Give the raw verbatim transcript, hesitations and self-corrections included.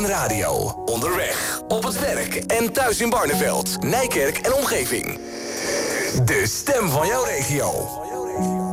één Radio. Onderweg, op het werk en thuis in Barneveld, Nijkerk en omgeving. De stem van jouw regio.